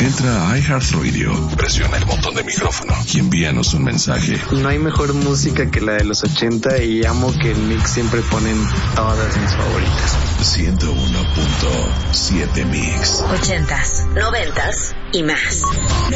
Entra a iHeartRadio, presiona el botón de micrófono y envíanos un mensaje. No hay mejor música que la de los 80 y amo que en Mix siempre ponen todas mis favoritas. 101.7 Mix. 80s, 90s y más.